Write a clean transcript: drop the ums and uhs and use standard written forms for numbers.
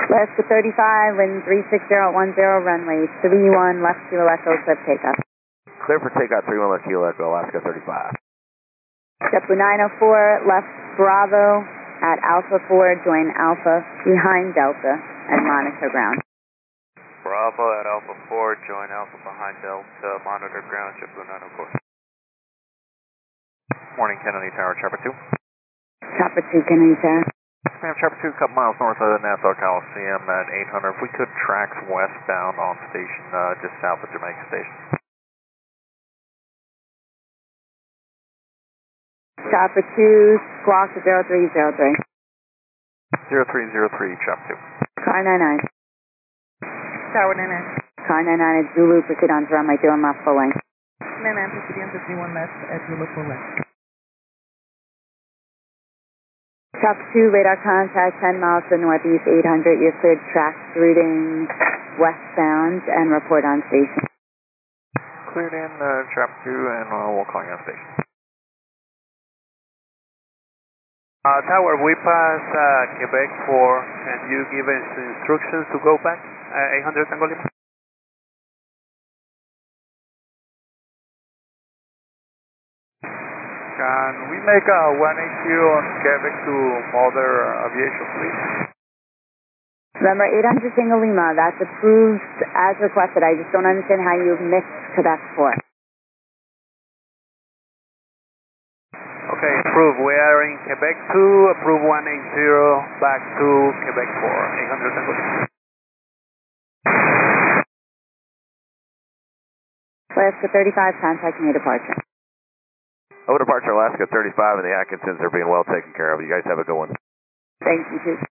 Alaska 35, wind 36010, runway 31, left kilo echo, clip takeoff. Clear for takeoff, 31 left kilo echo, Alaska 35. JetBlue 904, left Bravo at Alpha 4, join Alpha behind Delta and monitor ground. Bravo at Alpha 4, join Alpha behind Delta, monitor ground, JetBlue 904. Morning, Kennedy Tower, Chopper 2. Chopper 2, Kennedy Tower. Ma'am, Chopper 2, a couple miles north of the Nassau Coliseum at 800. If we could track westbound on station, just south of Jamaica Station. Chopper 2, squawk 0303. 0303, Chopper 2. Car 99. Tower 99. Car 99 at Zulu, proceed on to runway 2 left full length. 99, proceeding on 51 left at Zulu full left. Chopper 2, radar contact 10 miles to the northeast, 800. You're cleared track routing westbound and report on station. Cleared in, Chopper 2, and we'll call you on station. Tower, we pass Quebec 4. Can you give us instructions to go back? 800 Tango Lima. Can we make a 180 on Quebec to Mother Aviation, please? Remember, 800 Tango Lima, that's approved as requested. I just don't understand how you've missed Quebec 4. Okay, approved. We are in Quebec 2, approved 180, back to Quebec 4, 800 Tango Lima. Alaska 35, contacting your departure. Over departure, Alaska 35 and the Atkinsons are being well taken care of. You guys have a good one. Thank you, too.